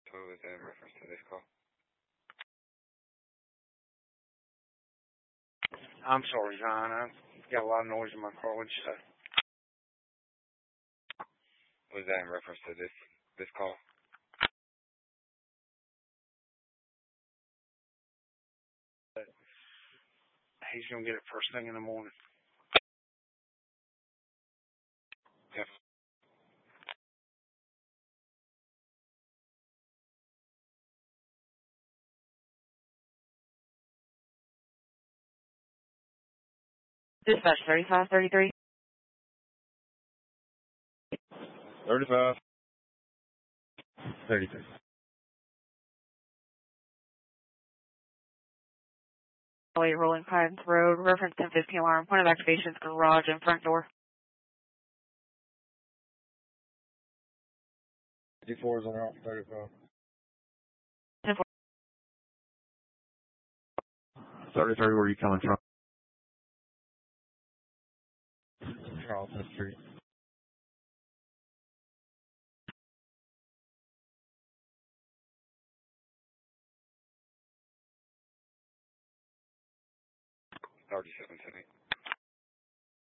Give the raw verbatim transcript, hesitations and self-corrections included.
What was that in reference to this call? I'm sorry, John. I got a lot of noise in my car. What'd you say? Was that in reference to this this call? He's gonna get it first thing in the morning. Yep. Dispatch thirty-five thirty-three. Thirty-five. Thirty-three. Wait, Rolling Pines Road, reference ten fifteen alarm, point of activation, garage and front door. Fifty-four is on route thirty-five. ten four. Thirty-three. Where are you coming from? Charleston Street. Thirty-seven ten eight.